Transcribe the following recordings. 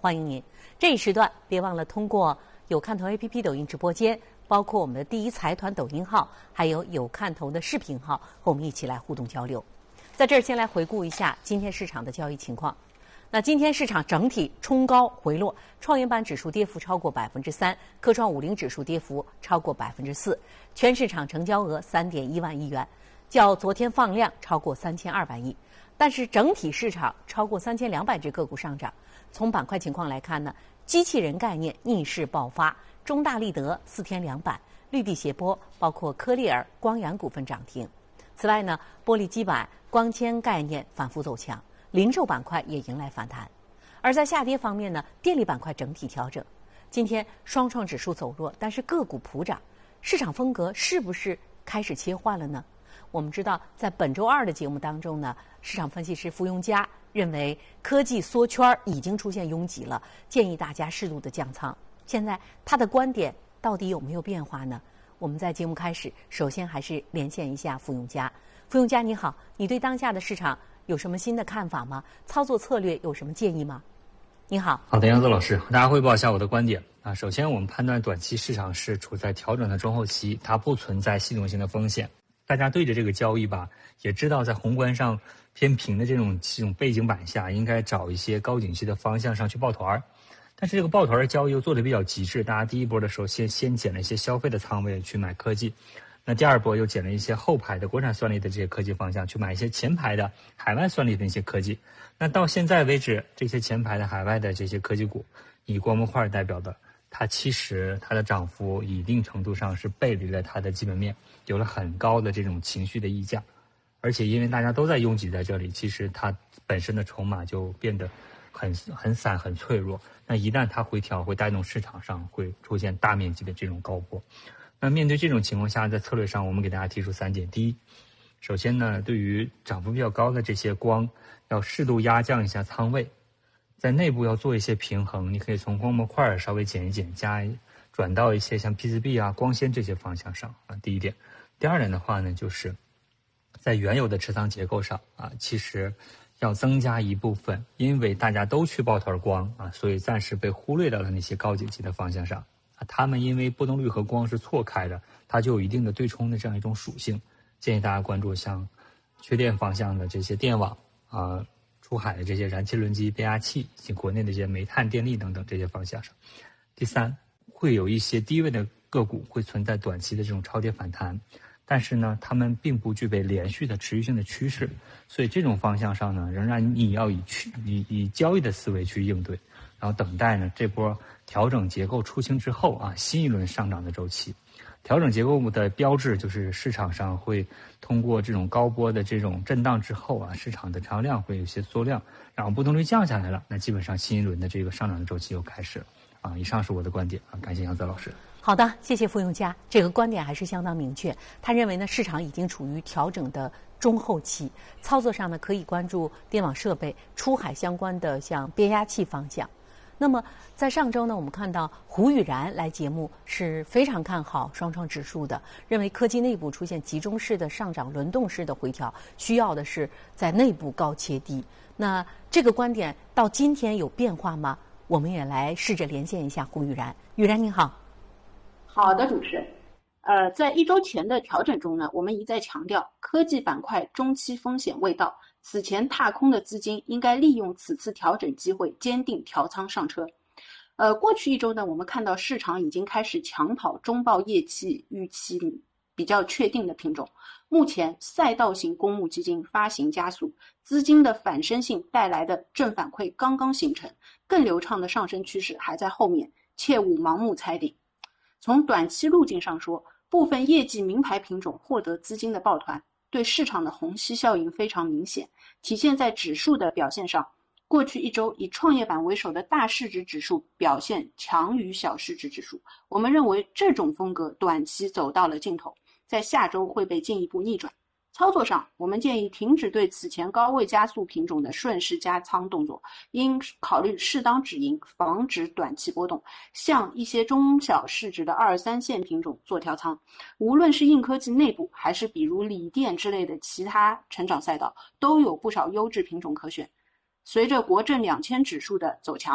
欢迎您。这一时段别忘了通过有看头 APP 抖音直播间，包括我们的第一财团抖音号，还有有看头的视频号，和我们一起来互动交流。在这儿先来回顾一下今天市场的交易情况。那今天市场整体冲高回落，创业板指数跌幅超过3%，科创50指数跌幅超过4%，全市场成交额3.1万亿元，较昨天放量超过3200亿。但是整体市场超过3200只个股上涨。从板块情况来看呢，机器人概念逆势爆发，中大立德、四天两板、绿地协铂，包括科利尔、光阳股份涨停。此外呢，玻璃基板、光纤概念反复走强，零售板块也迎来反弹。而在下跌方面呢，电力板块整体调整。今天双创指数走弱，但是个股普涨，市场风格是不是开始切换了呢？我们知道，在本周二的节目当中呢，市场分析师傅永嘉认为科技缩圈已经出现拥挤了，建议大家适度的降仓。现在他的观点到底有没有变化呢？我们在节目开始，首先还是连线一下傅永嘉。傅永嘉你好，你对当下的市场有什么新的看法吗？操作策略有什么建议吗？你好。 好的，杨子老师，和大家汇报一下我的观点啊。首先，我们判断短期市场是处在调整的中后期，它不存在系统性的风险。大家对着这个交易吧，也知道在宏观上偏平的这种背景板下，应该找一些高景气的方向上去抱团。但是这个抱团的交易又做得比较极致，大家第一波的时候先减了一些消费的仓位去买科技，那第二波又减了一些后排的国产算力的这些科技方向，去买一些前排的海外算力的一些科技。那到现在为止，这些前排的海外的这些科技股，以光模块代表的，它其实它的涨幅一定程度上是背离了它的基本面，有了很高的这种情绪的溢价。而且因为大家都在拥挤在这里，其实它本身的筹码就变得很散很脆弱。那一旦它回调，会带动市场上会出现大面积的这种高波。那面对这种情况下，在策略上我们给大家提出3点。第一，首先呢，对于涨幅比较高的这些光，要适度压降一下仓位，在内部要做一些平衡。你可以从光模块稍微减一减，转到一些像 PCB 啊、光纤这些方向上啊。第一点。第二点的话呢，就是在原有的持仓结构上啊，其实要增加一部分，因为大家都去抱团光啊，所以暂时被忽略到了那些高景气的方向上啊。他们因为波动率和光是错开的，它就有一定的对冲的这样一种属性。建议大家关注像缺电方向的这些电网啊、出海的这些燃气轮机、变压器以及国内的这些煤炭电力等等这些方向上。第三，会有一些低位的个股会存在短期的这种超跌反弹，但是呢，他们并不具备连续的持续性的趋势，所以这种方向上呢，仍然你要以交易的思维去应对，然后等待呢这波调整结构出清之后啊，新一轮上涨的周期。调整结构的标志就是市场上会通过这种高波的这种震荡之后啊，市场的成交量会有些缩量，然后波动率降下来了，那基本上新一轮的这个上涨的周期又开始了啊。以上是我的观点啊，感谢杨泽老师。 好的，谢谢傅永嘉，这个观点还是相当明确。他认为呢，市场已经处于调整的中后期，操作上呢可以关注电网设备、出海相关的像变压器方向。那么在上周呢，我们看到胡宇然来节目是非常看好双创指数的，认为科技内部出现集中式的上涨、轮动式的回调，需要的是在内部高切低。那这个观点到今天有变化吗？我们也来试着连线一下胡宇然。宇然您好。 好的，主持人。在1周前的调整中呢，我们一再强调科技板块中期风险未到，此前踏空的资金应该利用此次调整机会坚定调仓上车。过去1周呢，我们看到市场已经开始抢跑中报业绩预期比较确定的品种。目前赛道型公募基金发行加速，资金的反身性带来的正反馈刚刚形成，更流畅的上升趋势还在后面，切勿盲目猜顶。从短期路径上说，部分业绩名牌品种获得资金的抱团，对市场的虹吸效应非常明显，体现在指数的表现上。过去1周以创业板为首的大市值指数表现强于小市值指数，我们认为这种风格短期走到了尽头，在下周会被进一步逆转。操作上，我们建议停止对此前高位加速品种的顺势加仓动作，应考虑适当止盈，防止短期波动。像一些中小市值的2、3线品种做调仓，无论是硬科技内部，还是比如锂电之类的其他成长赛道，都有不少优质品种可选。随着国证2000指数的走强，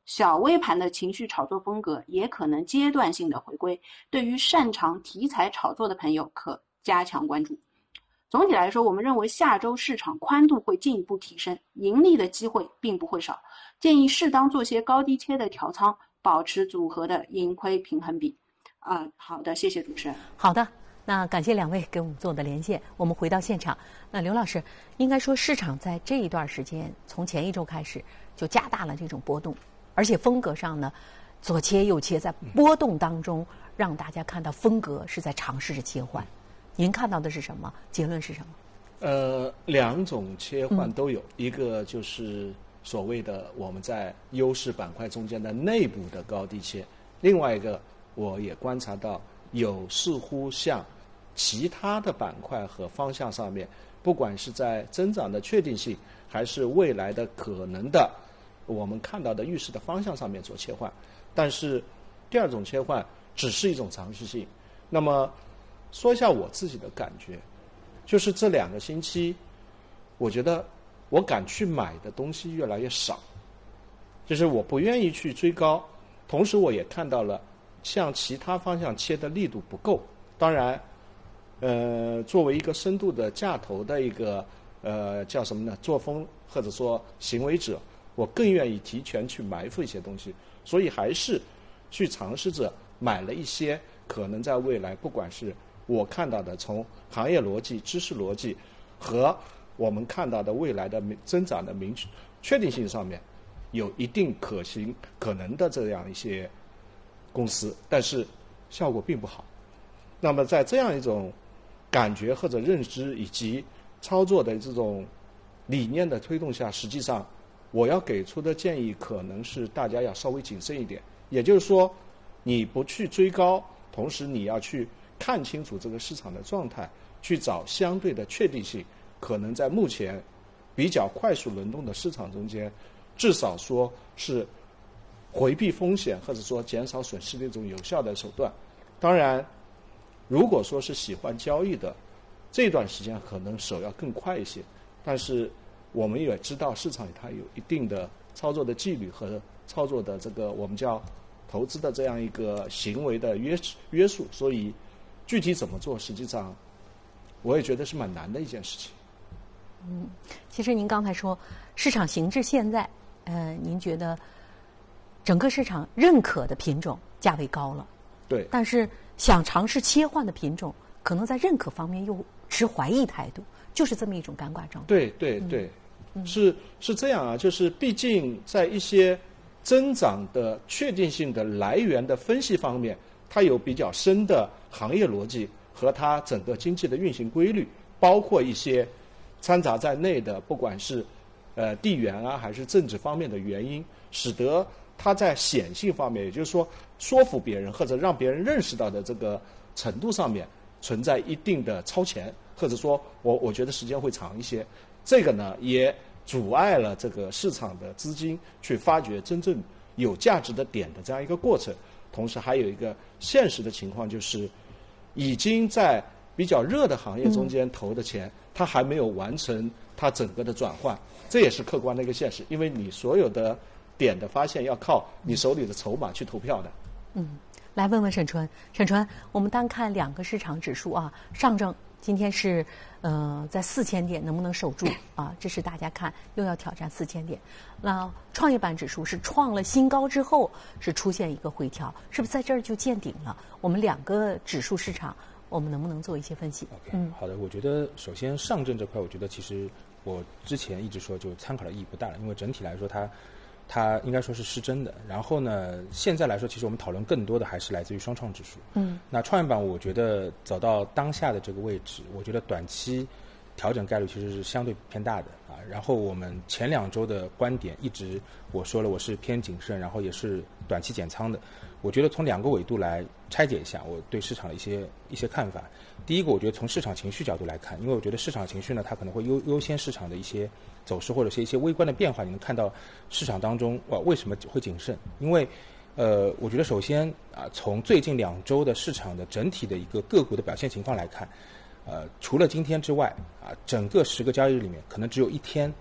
小微盘的情绪炒作风格也可能阶段性的回归，对于擅长题材炒作的朋友可加强关注。总体来说，我们认为下周市场宽度会进一步提升，盈利的机会并不会少，建议适当做些高低切的调仓，保持组合的盈亏平衡比。好的，谢谢主持人。 好的，那感谢两位给我们做的连线。我们回到现场，那刘老师，应该说市场在这一段时间，从前一周开始就加大了这种波动，而且风格上呢，左切右切，在波动当中让大家看到风格是在尝试着切换。您看到的是什么？结论是什么？ 两种切换都有，一个就是所谓的我们在优势板块中间的内部的高低切，另外一个我也观察到有似乎像其他的板块和方向上面，不管是在增长的确定性，还是未来的可能的我们看到的预示的方向上面做切换，但是第二种切换只是一种尝试性。那么说一下我自己的感觉，就是这2个星期，我觉得我敢去买的东西越来越少，就是我不愿意去追高，同时我也看到了像其他方向切的力度不够。当然，作为一个深度的价投的一个叫什么呢，作风或者说行为者，我更愿意提前去埋伏一些东西，所以还是去尝试着买了一些可能在未来不管是我看到的从行业逻辑、知识逻辑和我们看到的未来的增长的确定性上面有一定可行可能的这样一些公司，但是效果并不好。那么在这样一种感觉或者认知以及操作的这种理念的推动下，实际上我要给出的建议可能是大家要稍微谨慎一点，也就是说你不去追高，同时你要去看清楚这个市场的状态，去找相对的确定性，可能在目前比较快速轮动的市场中间，至少说是回避风险或者说减少损失的一种有效的手段。当然，如果说是喜欢交易的，这段时间可能手要更快一些，但是我们也知道市场它有一定的操作的纪律和操作的这个我们叫投资的这样一个行为的约束，所以具体怎么做，实际上我也觉得是蛮难的一件事情。 其实您刚才说市场形势现在，您觉得整个市场认可的品种价位高了， 对， 但是想尝试切换的品种，可能在认可方面又持怀疑态度，就是这么一种尴尬状态。 对对对，是这样啊，就是毕竟在一些增长的确定性的来源的分析方面，它有比较深的行业逻辑和它整个经济的运行规律，包括一些掺杂在内的，不管是地缘啊还是政治方面的原因，使得它在显性方面，也就是说说服别人或者让别人认识到的这个程度上面存在一定的超前，或者说我觉得时间会长一些。这个呢也阻碍了这个市场的资金去发掘真正有价值的点的这样一个过程。同时还有一个现实的情况，就是已经在比较热的行业中间投的钱，它还没有完成它整个的转换，这也是客观的一个现实，因为你所有的点的发现要靠你手里的筹码去投票的。 来问问沈纯，沈纯，我们单看2个市场指数啊，上证今天是在4000点能不能守住啊？这是大家看又要挑战4000点。那创业板指数是创了新高之后是出现一个回调，是不是在这儿就见顶了？我们2个指数市场，我们能不能做一些分析？ 好的，我觉得首先上证这块，我觉得其实我之前一直说就参考的意义不大了，因为整体来说它应该说是失真的。然后呢，现在来说，其实我们讨论更多的还是来自于双创指数。那创业板，我觉得走到当下的这个位置，我觉得短期调整概率其实是相对偏大的啊。然后我们前2周的观点一直我说了，我是偏谨慎，然后也是短期减仓的。我觉得从2个维度来拆解一下我对市场的一些看法。第一个，我觉得从市场情绪角度来看，因为我觉得市场情绪呢，它可能会优先市场的一些走势或者是一些微观的变化，你能看到市场当中为什么会谨慎？因为我觉得首先从最近2周的市场的整体的一个个股的表现情况来看，除了今天之外整个10个交易日里面，可能只有1天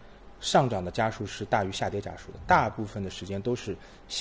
上涨的家数是大于下跌家数的，大部分的时间都是